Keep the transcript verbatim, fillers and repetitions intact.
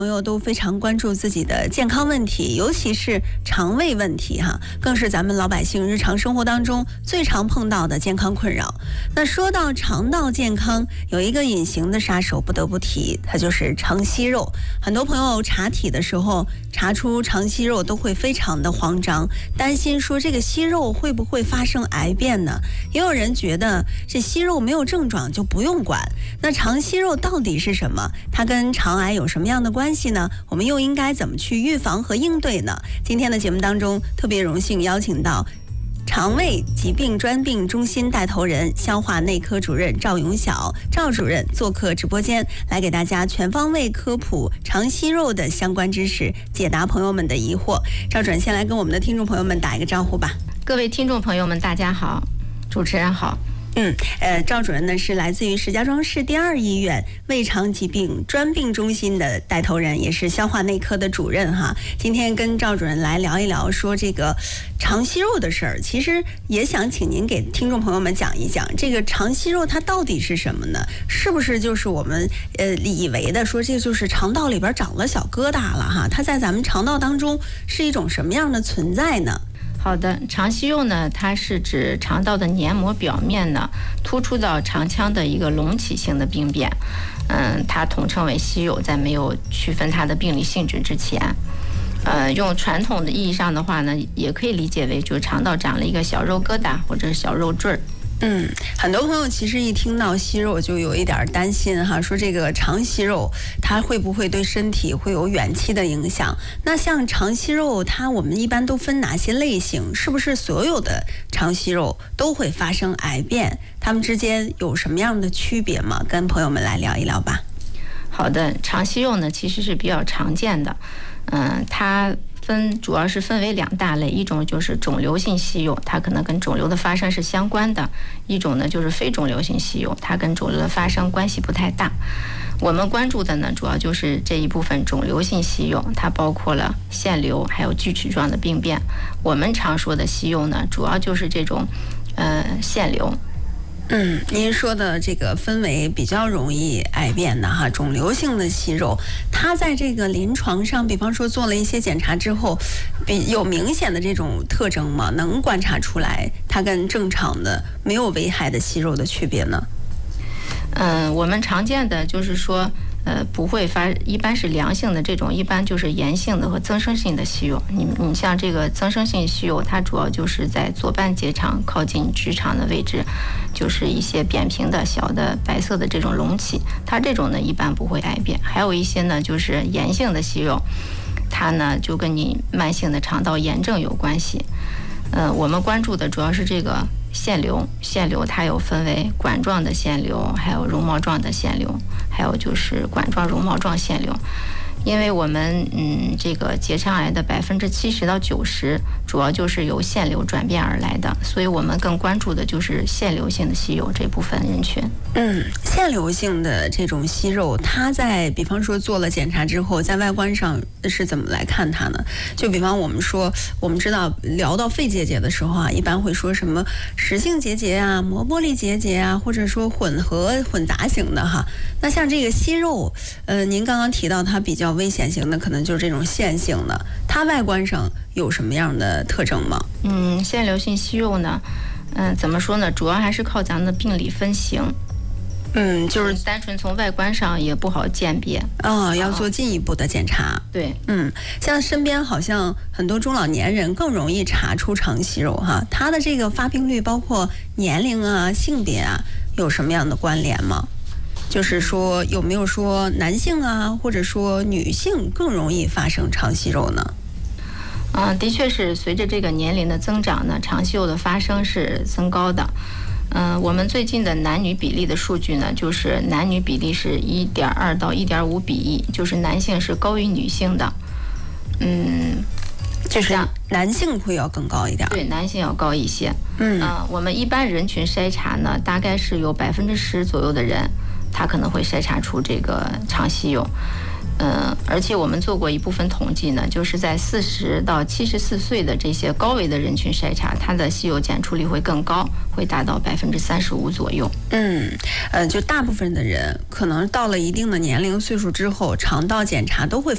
朋友都非常关注自己的健康问题，尤其是肠胃问题哈，更是咱们老百姓日常生活当中最常碰到的健康困扰。那说到肠道健康，有一个隐形的杀手不得不提，它就是肠息肉。很多朋友查体的时候查出肠息肉都会非常的慌张，担心说这个息肉会不会发生癌变呢？也有人觉得这息肉没有症状就不用管。那肠息肉到底是什么？它跟肠癌有什么样的关系呢？我们又应该怎么去预防和应对呢？今天的节目当中，特别荣幸邀请到肠胃疾病专病中心带头人、消化内科主任赵永晓赵主任做客直播间，来给大家全方位科普肠息肉的相关知识，解答朋友们的疑惑。赵主任先来跟我们的听众朋友们打一个招呼吧。 各位听众朋友们，大家好，主持人好。 嗯，呃，赵主任呢是来自于石家庄市第二医院胃肠疾病专病中心的带头人，也是消化内科的主任哈。今天跟赵主任来聊一聊说这个肠息肉的事儿，其实也想请您给听众朋友们讲一讲，这个肠息肉它到底是什么呢？是不是就是我们呃以为的说这就是肠道里边长了小疙瘩了哈？它在咱们肠道当中是一种什么样的存在呢？ 好的，肠息肉呢，它是指肠道的黏膜表面呢突出到肠腔的一个隆起性的病变，嗯，它统称为息肉，在没有区分它的病理性质之前，呃，用传统的意义上的话呢，也可以理解为就是肠道长了一个小肉疙瘩或者小肉坠儿。 嗯，很多朋友其实一听到息肉就有一点担心哈，说这个肠息肉它会不会对身体会有远期的影响？那像肠息肉，它我们一般都分哪些类型？是不是所有的肠息肉都会发生癌变？它们之间有什么样的区别吗？跟朋友们来聊一聊吧。 好的，肠息肉呢其实是比较常见的，嗯，它分主要是分为两大类，一种就是肿瘤性息肉，它可能跟肿瘤的发生是相关的；一种呢就是非肿瘤性息肉，它跟肿瘤的发生关系不太大。我们关注的呢，主要就是这一部分肿瘤性息肉，它包括了腺瘤，还有锯齿状的病变。我们常说的息肉呢，主要就是这种呃腺瘤。 嗯，您说的这个分为比较容易癌变的哈，肿瘤性的息肉，它在这个临床上，比方说做了一些检查之后，比有明显的这种特征吗？能观察出来它跟正常的没有危害的息肉的区别呢？ 嗯、呃，我们常见的就是说，呃，不会发，一般是良性的这种，一般就是炎性的和增生性的息肉。你你像这个增生性息肉，它主要就是在左半结肠靠近直肠的位置，就是一些扁平的小的白色的这种隆起，它这种呢一般不会癌变。还有一些呢就是炎性的息肉，它呢就跟你慢性的肠道炎症有关系。呃，我们关注的主要是这个腺瘤，腺瘤它有分为管状的腺瘤，还有绒毛状的腺瘤，还有就是管状绒毛状腺瘤。因为我们嗯，这个结肠癌的百分之七十到九十，主要就是由腺瘤转变而来的，所以我们更关注的就是腺瘤性的息肉这部分人群。 嗯，腺瘤性的这种息肉，它在比方说做了检查之后，在外观上是怎么来看它呢？就比方我们说，我们知道聊到肺结节的时候啊，一般会说什么实性结节啊、膜玻璃结节啊，或者说混合混杂型的哈。那像这个息肉，呃，您刚刚提到它比较危险型的，可能就是这种腺性的，它外观上有什么样的特征吗？ 嗯，腺瘤性息肉呢，嗯、呃，怎么说呢？主要还是靠咱们的病理分型。 嗯，就是单纯从外观上也不好鉴别哦，要做进一步的检查。 哦、对， 嗯，像身边好像很多中老年人更容易查出肠息肉哈，它的这个发病率包括年龄啊、性别啊，有什么样的关联吗？就是说有没有说男性啊，或者说女性更容易发生肠息肉呢？ 嗯，的确是随着这个年龄的增长呢，肠息肉的发生是增高的。嗯、呃，我们最近的男女比例的数据呢，就是男女比例是一点二到一点五比一，就是男性是高于女性的。嗯， 就是男性会要更高一点。 对，男性要高一些。 嗯、 呃，我们一般人群筛查呢，大概是有百分之十左右的人，他可能会筛查出这个肠息肉。嗯，而且我们做过一部分统计呢，就是在四十到七十四岁的这些高危的人群筛查，它的息肉检出率会更高，会达到百分之三十五左右。 嗯，呃，就大部分的人可能到了一定的年龄岁数之后，肠道检查都会